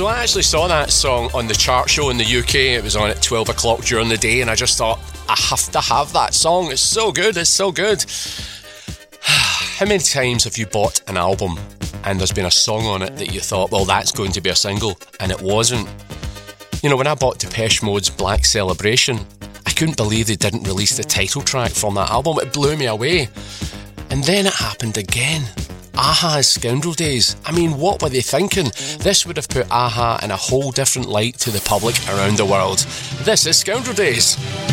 So I actually saw that song on the chart show in the UK. It was on at 12 o'clock during the day, and I just thought, I have to have that song. It's so good, it's so good. How many times have you bought an album and there's been a song on it that you thought, well, that's going to be a single, and it wasn't? You know, when I bought Depeche Mode's Black Celebration, I couldn't believe they didn't release the title track from that album. It blew me away. And then it happened again. a-ha's Scoundrel Days. I mean, what were they thinking? This would have put a-ha in a whole different light to the public around the world. This is Scoundrel Days.